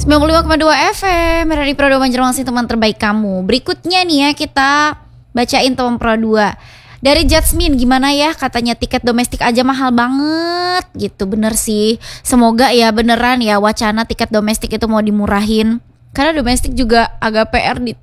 95,2 FM Radio Pro 2 Banjarmasin, teman terbaik kamu. Berikutnya nih ya, kita bacain teman Pro 2 dari Jasmine. Gimana ya, katanya tiket domestik aja mahal banget gitu. Bener sih, semoga ya beneran ya wacana tiket domestik itu mau dimurahin, karena domestik juga agak PR di